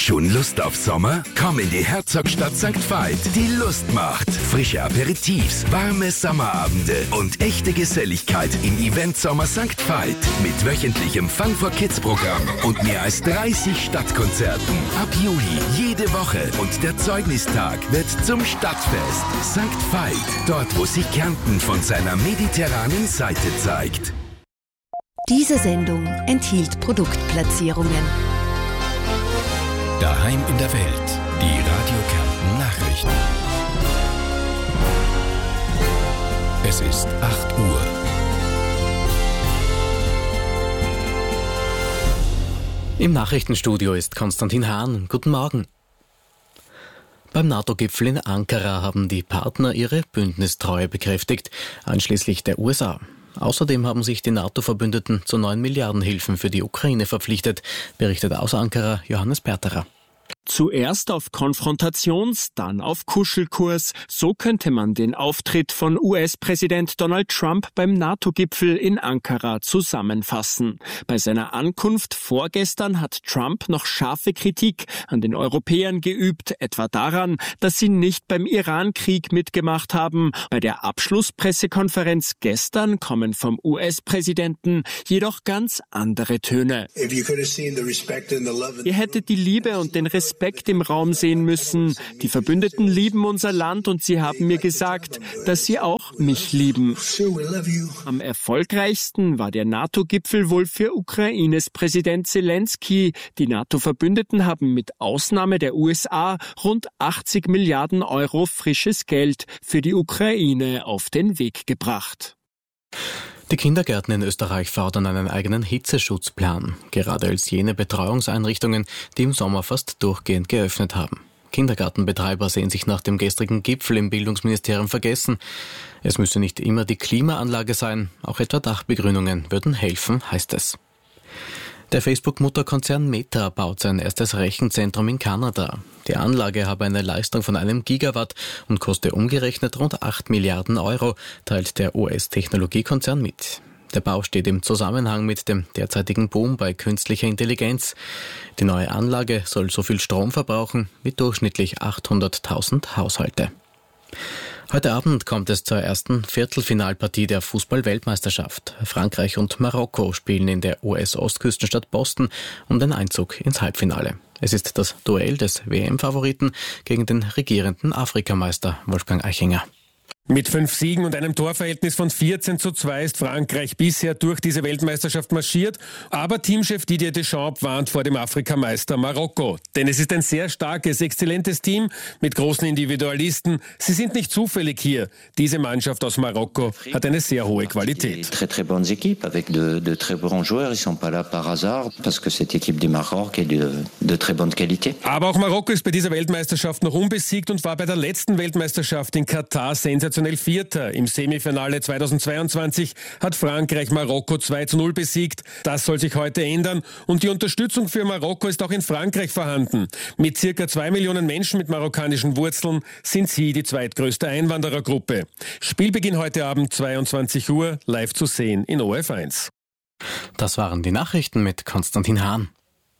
Schon Lust auf Sommer? Komm in die Herzogstadt St. Veit. Die Lust macht. Frische Aperitifs, warme Sommerabende und echte Geselligkeit im Event Sommer St. Veit. Mit wöchentlichem Fun for Kids Programm und mehr als 30 Stadtkonzerten. Ab Juli jede Woche und der Zeugnistag wird zum Stadtfest. St. Veit, dort wo sich Kärnten von seiner mediterranen Seite zeigt. Diese Sendung enthielt Produktplatzierungen. Daheim in der Welt, die Radio Kärnten Nachrichten. Es ist 8 Uhr. Im Nachrichtenstudio ist Konstantin Hahn. Guten Morgen. Beim NATO-Gipfel in Ankara haben die Partner ihre Bündnistreue bekräftigt, einschließlich der USA. Außerdem haben sich die NATO-Verbündeten zu 9 Milliarden Hilfen für die Ukraine verpflichtet, berichtet aus Ankara Johannes Berterer. Zuerst auf Konfrontations-, dann auf Kuschelkurs. So könnte man den Auftritt von US-Präsident Donald Trump beim NATO-Gipfel in Ankara zusammenfassen. Bei seiner Ankunft vorgestern hat Trump noch scharfe Kritik an den Europäern geübt, etwa daran, dass sie nicht beim Iran-Krieg mitgemacht haben. Bei der Abschlusspressekonferenz gestern kommen vom US-Präsidenten jedoch ganz andere Töne. Ihr hättet die Liebe und den Respekt im Raum sehen müssen. Die Verbündeten lieben unser Land und sie haben mir gesagt, dass sie auch mich lieben. Am erfolgreichsten war der NATO-Gipfel wohl für Ukraines Präsident Zelensky. Die NATO-Verbündeten haben mit Ausnahme der USA rund 80 Milliarden Euro frisches Geld für die Ukraine auf den Weg gebracht. Die Kindergärten in Österreich fordern einen eigenen Hitzeschutzplan, gerade als jene Betreuungseinrichtungen, die im Sommer fast durchgehend geöffnet haben. Kindergartenbetreiber sehen sich nach dem gestrigen Gipfel im Bildungsministerium vergessen. Es müsse nicht immer die Klimaanlage sein, auch etwa Dachbegrünungen würden helfen, heißt es. Der Facebook-Mutterkonzern Meta baut sein erstes Rechenzentrum in Kanada. Die Anlage habe eine Leistung von 1 Gigawatt und koste umgerechnet rund 8 Milliarden Euro, teilt der US-Technologiekonzern mit. Der Bau steht im Zusammenhang mit dem derzeitigen Boom bei künstlicher Intelligenz. Die neue Anlage soll so viel Strom verbrauchen wie durchschnittlich 800.000 Haushalte. Heute Abend kommt es zur ersten Viertelfinalpartie der Fußball-Weltmeisterschaft. Frankreich und Marokko spielen in der US-Ostküstenstadt Boston um den Einzug ins Halbfinale. Es ist das Duell des WM-Favoriten gegen den regierenden Afrikameister Wolfgang Eichinger. Mit 5 Siegen und einem Torverhältnis von 14:2 ist Frankreich bisher durch diese Weltmeisterschaft marschiert. Aber Teamchef Didier Deschamps warnt vor dem Afrikameister Marokko. Denn es ist ein sehr starkes, exzellentes Team mit großen Individualisten. Sie sind nicht zufällig hier. Diese Mannschaft aus Marokko hat eine sehr hohe Qualität. Très bonnes équipes avec de très bons joueurs. Ils sont pas là par hasard parce que cette équipe du Maroc est de très bonne qualité. Aber auch Marokko ist bei dieser Weltmeisterschaft noch unbesiegt und war bei der letzten Weltmeisterschaft in Katar sensationell Vierter. Im Semifinale 2022 hat Frankreich Marokko 2:0 besiegt. Das soll sich heute ändern und die Unterstützung für Marokko ist auch in Frankreich vorhanden. Mit circa 2 Millionen Menschen mit marokkanischen Wurzeln sind sie die zweitgrößte Einwanderergruppe. Spielbeginn heute Abend 22 Uhr, live zu sehen in ORF1. Das waren die Nachrichten mit Konstantin Hahn.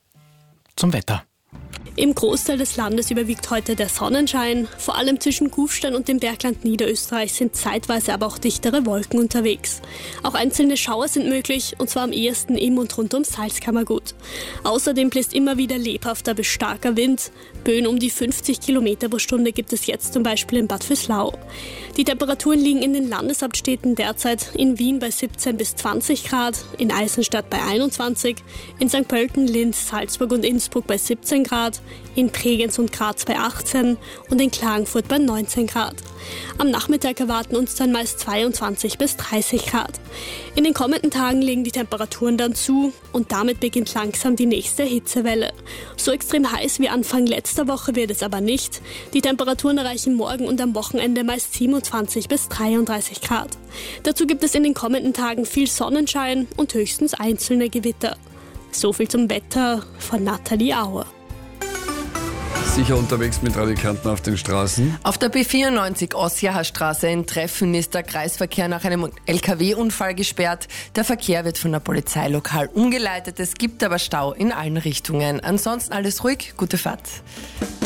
Zum Wetter. Im Großteil des Landes überwiegt heute der Sonnenschein. Vor allem zwischen Kufstein und dem Bergland Niederösterreich sind zeitweise aber auch dichtere Wolken unterwegs. Auch einzelne Schauer sind möglich, und zwar am ehesten im und rund ums Salzkammergut. Außerdem bläst immer wieder lebhafter bis starker Wind. Böen um die 50 Kilometer pro Stunde gibt es jetzt zum Beispiel in Bad Vöslau. Die Temperaturen liegen in den Landeshauptstädten derzeit in Wien bei 17 bis 20 Grad, in Eisenstadt bei 21, in St. Pölten, Linz, Salzburg und Innsbruck bei 17 Grad, in Bregenz und Graz bei 18 und in Klagenfurt bei 19 Grad. Am Nachmittag erwarten uns dann meist 22 bis 30 Grad. In den kommenden Tagen legen die Temperaturen dann zu und damit beginnt langsam die nächste Hitzewelle. So extrem heiß wie Anfang letzter Woche wird es aber nicht. Die Temperaturen erreichen morgen und am Wochenende meist 27 bis 33 Grad. Dazu gibt es in den kommenden Tagen viel Sonnenschein und höchstens einzelne Gewitter. So viel zum Wetter von Nathalie Auer. sicher unterwegs mit Radio Kärnten auf den Straßen. Auf der B94 Ossiacher Straße in Treffen ist der Kreisverkehr nach einem LKW-Unfall gesperrt. Der Verkehr wird von der Polizei lokal umgeleitet. Es gibt aber Stau in allen Richtungen. Ansonsten alles ruhig, gute Fahrt.